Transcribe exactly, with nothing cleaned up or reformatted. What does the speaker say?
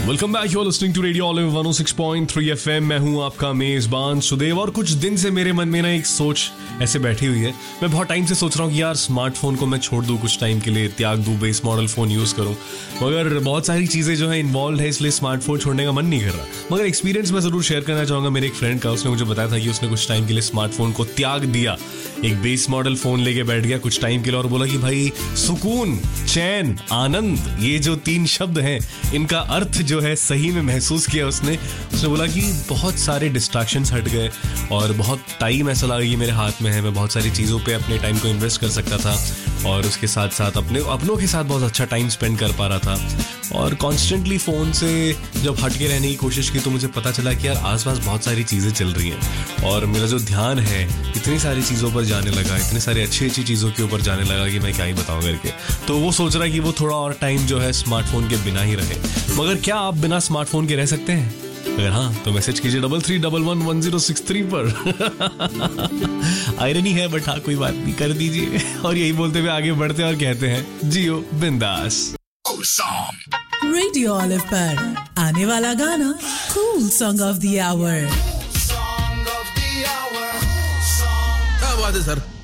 Welcome back, you are listening to radio olive one O six point three FM. मैं हूं आपका मेजबान सुदेव और कुछ दिन से मेरे मन में ना एक सोच ऐसे बैठी हुई है। मैं बहुत टाइम से सोच रहा हूं कि यार स्मार्टफोन को मैं छोड़ दूं, कुछ टाइम के लिए त्याग दूं, बेस मॉडल फोन यूज करूं, मगर बहुत सारी चीजें जो है इन्वॉल्व है, इसलिए स्मार्टफोन छोड़ने का मन नहीं कर रहा। मगर एक्सपीरियंस मैं जरूर शेयर करना चाहूंगा मेरे एक फ्रेंड का। उसने मुझे बताया था कि उसने कुछ टाइम के लिए स्मार्टफोन को त्याग दिया, एक बेस मॉडल फोन लेके बैठ गया कुछ टाइम के लिए और बोला कि भाई सुकून, चैन, आनंद, ये जो तीन शब्द हैं इनका अर्थ जो है सही में महसूस किया उसने। उसने बोला कि बहुत सारे डिस्ट्रैक्शंस हट गए और बहुत टाइम ऐसा लगा कि मेरे हाथ में है, मैं बहुत सारी चीज़ों पे अपने टाइम को इन्वेस्ट कर सकता था और उसके साथ साथ अपने अपनों के साथ बहुत अच्छा टाइम स्पेंड कर पा रहा था। और कॉन्स्टेंटली फ़ोन से जब हट के रहने की कोशिश की तो मुझे पता चला कि यार आसपास बहुत सारी चीज़ें चल रही हैं और मेरा जो ध्यान है इतनी सारी चीज़ों पर जाने लगा, इतनी सारी अच्छी अच्छी चीज़ों के ऊपर जाने लगा कि मैं क्या ही बताऊँ करके। तो वो सोच रहा है कि वो थोड़ा और टाइम जो है स्मार्टफोन के बिना ही रहे। मगर क्या आप बिना स्मार्टफोन के रह सकते हैं? अगर हाँ तो मैसेज कीजिए double three double one one zero six three पर। आयरनी है बट हाँ कोई बात नहीं, कर दीजिए। और यही बोलते हुए आगे बढ़ते और कहते हैं जियो बिंदास। रेडियो ऑलिव पर आने वाला गाना cool song of the our. क्या बात है सर,